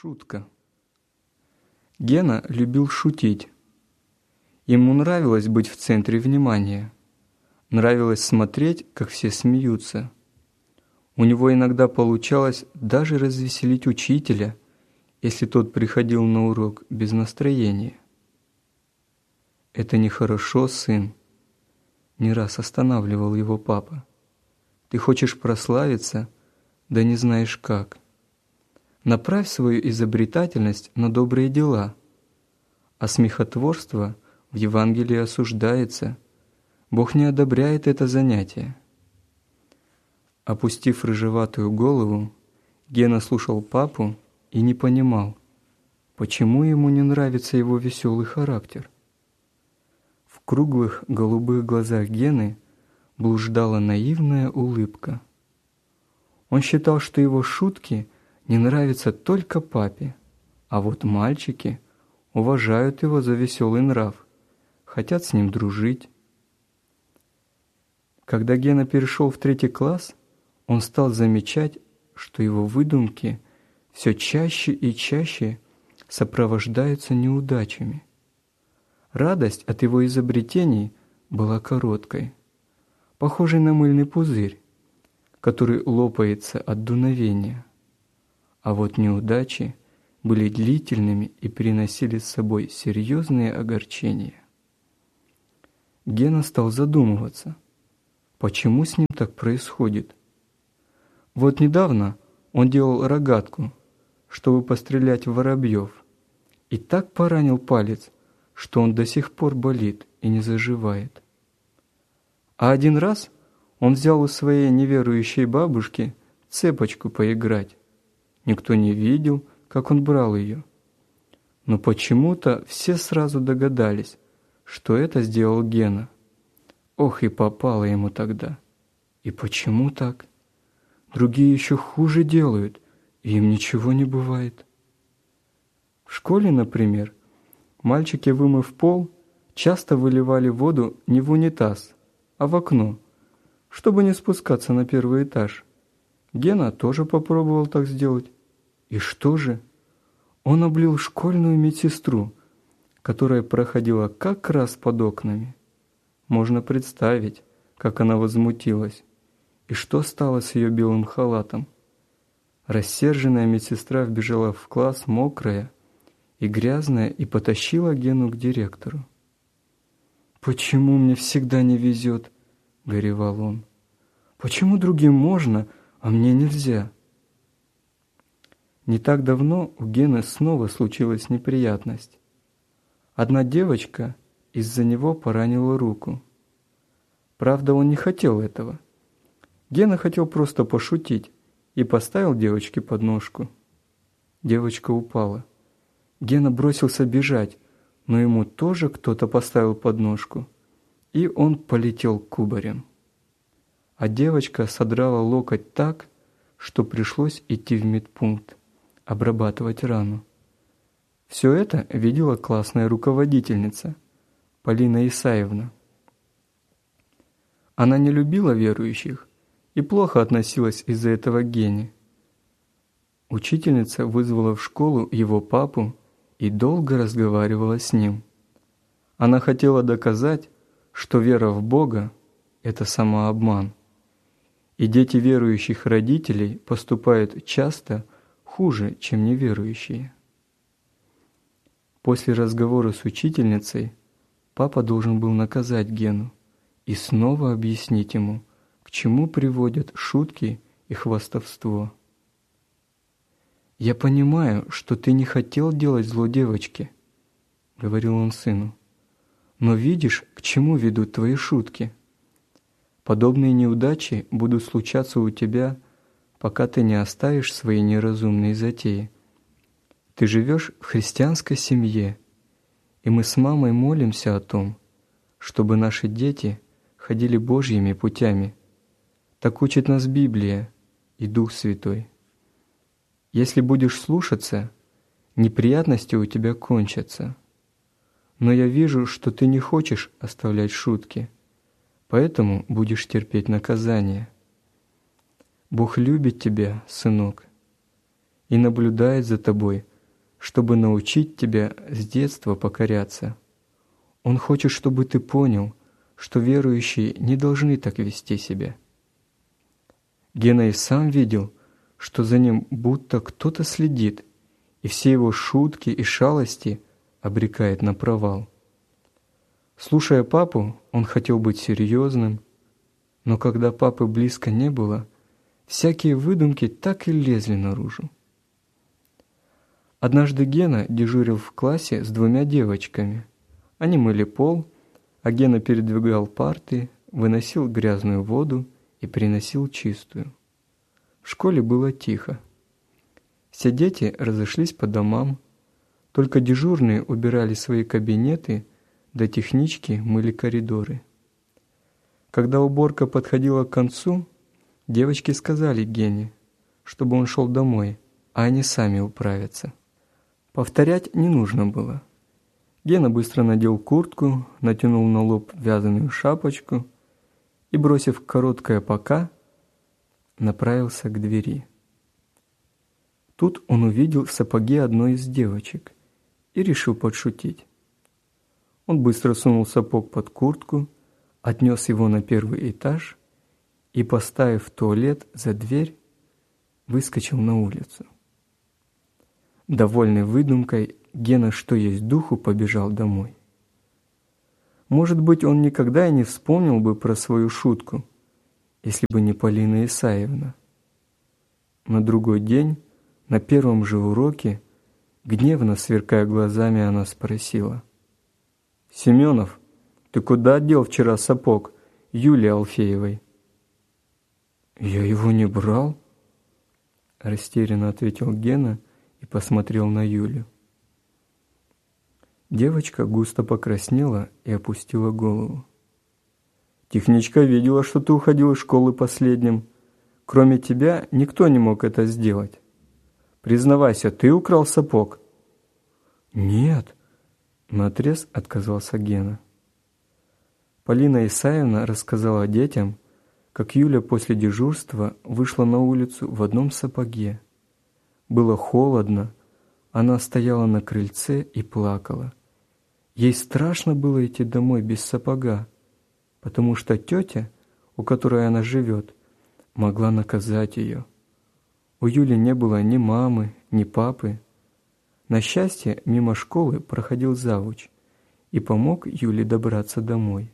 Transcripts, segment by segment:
Шутка. Гена любил шутить. Ему нравилось быть в центре внимания. Нравилось смотреть, как все смеются. У него иногда получалось даже развеселить учителя, если тот приходил на урок без настроения. «Это нехорошо, сын», — не раз останавливал его папа. «Ты хочешь прославиться, да не знаешь как. Направь свою изобретательность на добрые дела, а смехотворство в Евангелии осуждается. Бог не одобряет это занятие». Опустив рыжеватую голову, Гена слушал папу и не понимал, почему ему не нравится его веселый характер. В круглых голубых глазах Гены блуждала наивная улыбка. Он считал, что его шутки не нравятся только папе, а вот мальчики уважают его за веселый нрав, хотят с ним дружить. Когда Гена перешел в 3 класс, он стал замечать, что его выдумки все чаще и чаще сопровождаются неудачами. Радость от его изобретений была короткой, похожей на мыльный пузырь, который лопается от дуновения. А вот неудачи были длительными и приносили с собой серьезные огорчения. Гена стал задумываться, почему с ним так происходит. Вот недавно он делал рогатку, чтобы пострелять в воробьев, и так поранил палец, что он до сих пор болит и не заживает. А один раз он взял у своей неверующей бабушки цепочку поиграть. Никто не видел, как он брал ее. Но почему-то все сразу догадались, что это сделал Гена. Ох, и попало ему тогда. И почему так? Другие еще хуже делают, и им ничего не бывает. В школе, например, мальчики, вымыв пол, часто выливали воду не в унитаз, а в окно, чтобы не спускаться на 1-й этаж. Гена тоже попробовал так сделать. И что же? Он облил школьную медсестру, которая проходила как раз под окнами. Можно представить, как она возмутилась. И что стало с ее белым халатом? Рассерженная медсестра вбежала в класс мокрая и грязная и потащила Гену к директору. «Почему мне всегда не везет?» — горевал он. «Почему другим можно, а мне нельзя?» Не так давно у Гены снова случилась неприятность. Одна девочка из-за него поранила руку. Правда, он не хотел этого. Гена хотел просто пошутить и поставил девочке подножку. Девочка упала. Гена бросился бежать, но ему тоже кто-то поставил подножку, и он полетел кубарем. А девочка содрала локоть так, что пришлось идти в медпункт, обрабатывать рану. Все это видела классная руководительница Полина Исаевна. Она не любила верующих и плохо относилась из-за этого к Гене. Учительница вызвала в школу его папу и долго разговаривала с ним. Она хотела доказать, что вера в Бога – это самообман. И дети верующих родителей поступают часто хуже, чем неверующие. После разговора с учительницей папа должен был наказать Гену и снова объяснить ему, к чему приводят шутки и хвастовство. «Я понимаю, что ты не хотел делать зло девочке», — говорил он сыну, «но видишь, к чему ведут твои шутки. Подобные неудачи будут случаться у тебя, пока ты не оставишь свои неразумные затеи. Ты живешь в христианской семье, и мы с мамой молимся о том, чтобы наши дети ходили Божьими путями. Так учит нас Библия и Дух Святой. Если будешь слушаться, неприятности у тебя кончатся. Но я вижу, что ты не хочешь оставлять шутки, поэтому будешь терпеть наказание. Бог любит тебя, сынок, и наблюдает за тобой, чтобы научить тебя с детства покоряться. Он хочет, чтобы ты понял, что верующие не должны так вести себя. Гена и сам видел, что за ним будто кто-то следит, и все его шутки и шалости обрекает на провал. Слушая папу, он хотел быть серьезным, но когда папы близко не было, всякие выдумки так и лезли наружу. Однажды Гена дежурил в классе с 2 девочками. Они мыли пол, а Гена передвигал парты, выносил грязную воду и приносил чистую. В школе было тихо. Все дети разошлись по домам, только дежурные убирали свои кабинеты, да технички мыли коридоры. Когда уборка подходила к концу, девочки сказали Гене, чтобы он шел домой, а они сами управятся. Повторять не нужно было. Гена быстро надел куртку, натянул на лоб вязаную шапочку и, бросив короткое «пока», направился к двери. Тут он увидел сапоги одной из девочек и решил подшутить. Он быстро сунул сапог под куртку, отнес его на 1-й этаж и, поставив туалет за дверь, выскочил на улицу. Довольный выдумкой, Гена, что есть духу, побежал домой. Может быть, он никогда и не вспомнил бы про свою шутку, если бы не Полина Исаевна. На другой день, на первом же уроке, гневно сверкая глазами, она спросила: «Семенов, ты куда дел вчера сапог Юлии Алфеевой?» «Я его не брал», — растерянно ответил Гена и посмотрел на Юлю. Девочка густо покраснела и опустила голову. «Техничка видела, что ты уходил из школы последним. Кроме тебя никто не мог это сделать. Признавайся, ты украл сапог?» «Нет», — наотрез отказался Гена. Полина Исаевна рассказала детям, как Юля после дежурства вышла на улицу в одном сапоге. Было холодно, она стояла на крыльце и плакала. Ей страшно было идти домой без сапога, потому что тетя, у которой она живет, могла наказать ее. У Юли не было ни мамы, ни папы. На счастье, мимо школы проходил завуч и помог Юле добраться домой.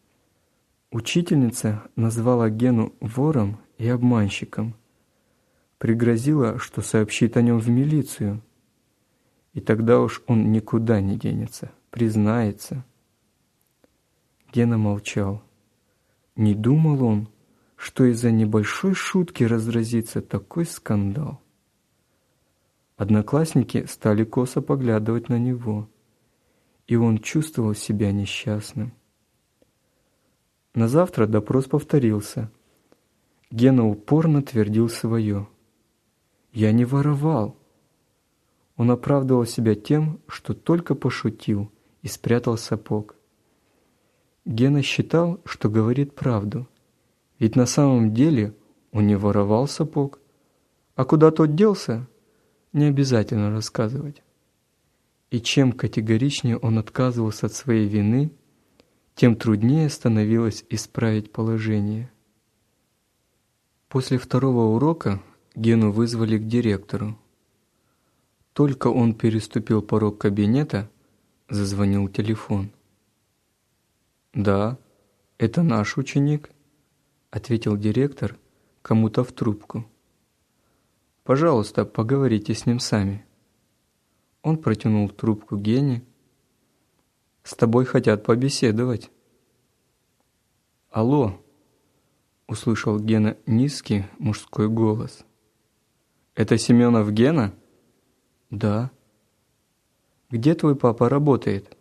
Учительница назвала Гену вором и обманщиком, пригрозила, что сообщит о нем в милицию. И тогда уж он никуда не денется, признается. Гена молчал. Не думал он, что из-за небольшой шутки разразится такой скандал. Одноклассники стали косо поглядывать на него, и он чувствовал себя несчастным. На завтра допрос повторился. Гена упорно твердил свое. «Я не воровал». Он оправдывал себя тем, что только пошутил и спрятал сапог. Гена считал, что говорит правду, ведь на самом деле он не воровал сапог, а куда тот делся, не обязательно рассказывать. И чем категоричнее он отказывался от своей вины, тем труднее становилось исправить положение. После 2-го урока Гену вызвали к директору. Только он переступил порог кабинета, зазвонил телефон. «Да, это наш ученик», — ответил директор кому-то в трубку. «Пожалуйста, поговорите с ним сами». Он протянул трубку Гене. «С тобой хотят побеседовать». «Алло», — услышал Гена низкий мужской голос. «Это Семенов Гена?» «Да». «Где твой папа работает?»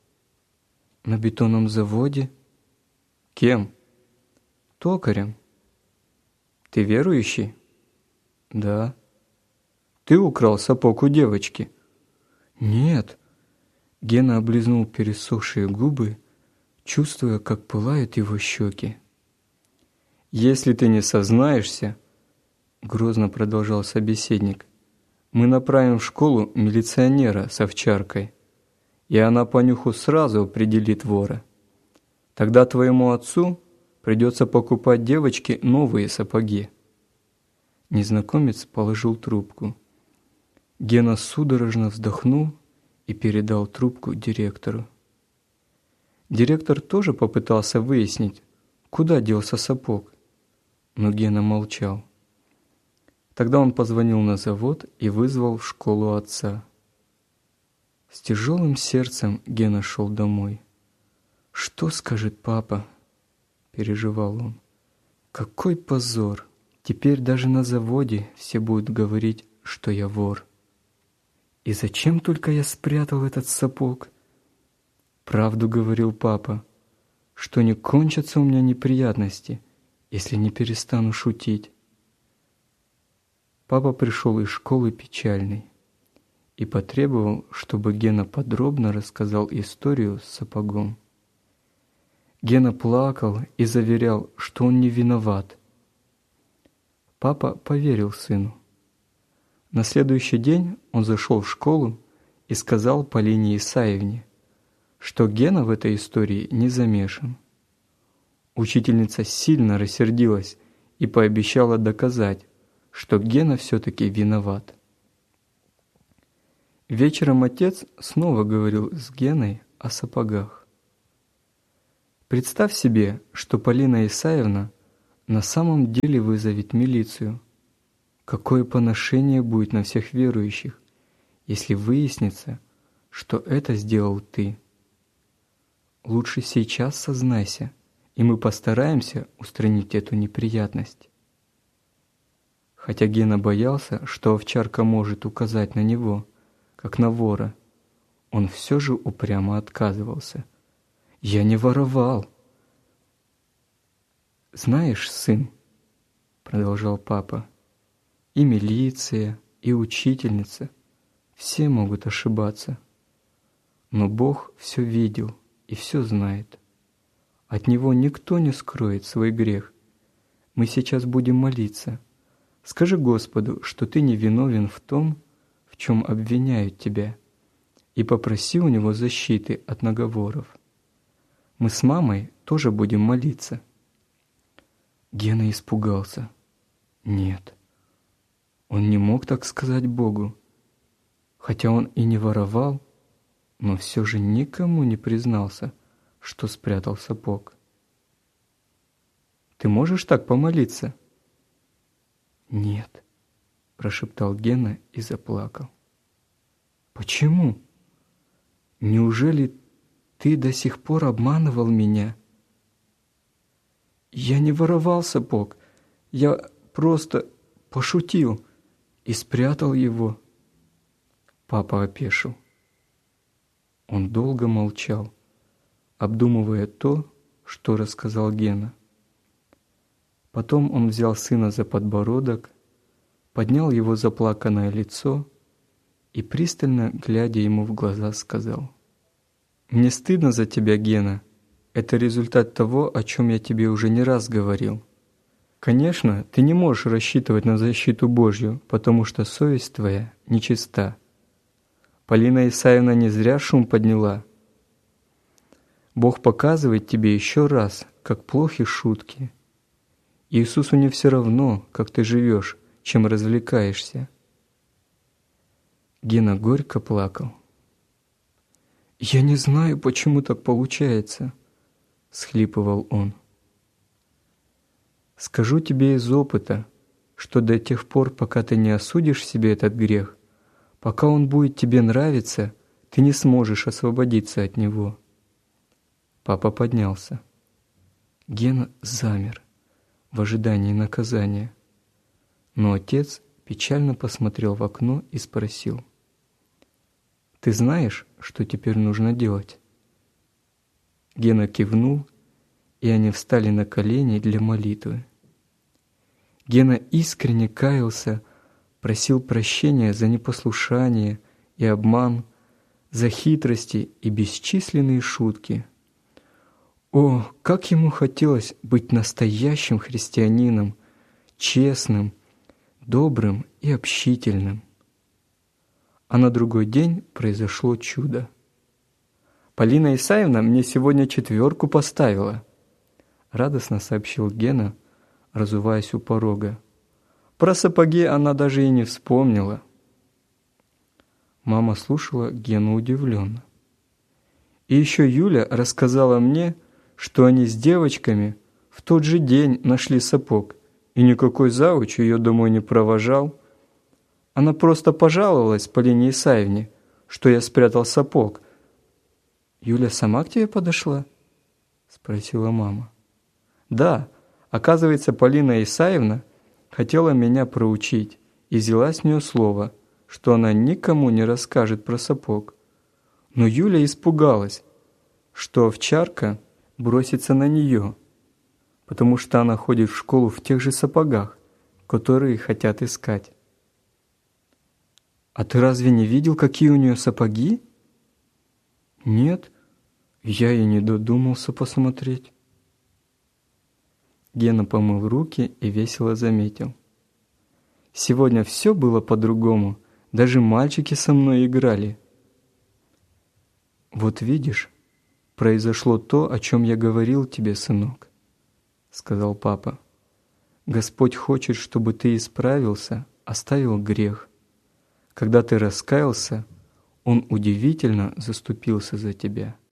«На бетонном заводе». «Кем?» «Токарем». «Ты верующий?» «Да». «Ты украл сапог у девочки?» «Нет». Гена облизнул пересохшие губы, чувствуя, как пылают его щеки. «Если ты не сознаешься, — грозно продолжал собеседник, — Мы направим в школу милиционера с овчаркой, и она по нюху сразу определит вора. Тогда твоему отцу придется покупать девочке новые сапоги». Незнакомец положил трубку. Гена судорожно вздохнул и передал трубку директору. Директор тоже попытался выяснить, куда делся сапог, но Гена молчал. Тогда он позвонил на завод и вызвал в школу отца. С тяжелым сердцем Гена шел домой. «Что скажет папа?» – переживал он. «Какой позор! Теперь даже на заводе все будут говорить, что я вор. И зачем только я спрятал этот сапог? Правду говорил папа, что не кончатся у меня неприятности, если не перестану шутить». Папа пришел из школы печальный и потребовал, чтобы Гена подробно рассказал историю с сапогом. Гена плакал и заверял, что он не виноват. Папа поверил сыну. На следующий день он зашел в школу и сказал Полине Исаевне, что Гена в этой истории не замешан. Учительница сильно рассердилась и пообещала доказать, что Гена все-таки виноват. Вечером отец снова говорил с Геной о сапогах. Представь себе, что Полина Исаевна на самом деле вызовет милицию. Какое поношение будет на всех верующих, если выяснится, что это сделал ты. Лучше сейчас сознайся, и мы постараемся устранить эту неприятность. Хотя Гена боялся, что овчарка может указать на него, как на вора, он все же упрямо отказывался. «Я не воровал!» «Знаешь, сын, — продолжал папа, — и милиция, и учительница, все могут ошибаться. Но Бог все видел и все знает. От Него никто не скроет свой грех. Мы сейчас будем молиться. Скажи Господу, что ты не виновен в том, в чем обвиняют тебя, и попроси у Него защиты от наговоров. Мы с мамой тоже будем молиться». Гена испугался. Нет, он не мог так сказать Богу. Хотя он и не воровал, но все же никому не признался, что спрятал сапог. «Ты можешь так помолиться?» «Нет», — прошептал Гена и заплакал. «Почему? Неужели ты до сих пор обманывал меня?» «Я не воровал сапог, я просто пошутил и спрятал его». Папа опешил. Он долго молчал, обдумывая то, что рассказал Гена. Потом он взял сына за подбородок, поднял его заплаканное лицо и, пристально глядя ему в глаза, сказал: «Мне стыдно за тебя, Гена. Это результат того, о чем я тебе уже не раз говорил. Конечно, ты не можешь рассчитывать на защиту Божью, потому что совесть твоя нечиста. Полина Исаевна не зря шум подняла. Бог показывает тебе еще раз, как плохи шутки. Иисусу не все равно, как ты живешь, чем развлекаешься». Гена горько плакал. «Я не знаю, почему так получается», — схлипывал он. «Скажу тебе из опыта, что до тех пор, пока ты не осудишь себе этот грех, пока он будет тебе нравиться, ты не сможешь освободиться от него». Папа поднялся. Гена замер в ожидании наказания. Но отец печально посмотрел в окно и спросил: «Ты знаешь, что теперь нужно делать?» Гена кивнул, и они встали на колени для молитвы. Гена искренне каялся, просил прощения за непослушание и обман, за хитрости и бесчисленные шутки. О, как ему хотелось быть настоящим христианином, честным, добрым и общительным. А на другой день произошло чудо. «Полина Исаевна мне сегодня 4 поставила», — радостно сообщил Гена, разуваясь у порога. Про сапоги она даже и не вспомнила. Мама слушала Гену удивленно. И еще Юля рассказала мне, что они с девочками в тот же день нашли сапог, и никакой завуч ее домой не провожал. Она просто пожаловалась Полине Исаевне, что я спрятал сапог. «Юля сама к тебе подошла?» — спросила мама. «Да, оказывается, Полина Исаевна хотела меня проучить и взяла с нее слово, что она никому не расскажет про сапог. Но Юля испугалась, что овчарка бросится на нее, потому что она ходит в школу в тех же сапогах, которые хотят искать». «А ты разве не видел, какие у нее сапоги?» «Нет, я и не додумался посмотреть». Гена помыл руки и весело заметил: «Сегодня все было по-другому, даже мальчики со мной играли». «Вот видишь, произошло то, о чем я говорил тебе, сынок», — сказал папа. «Господь хочет, чтобы ты исправился, оставил грех. Когда ты раскаялся, Он удивительно заступился за тебя».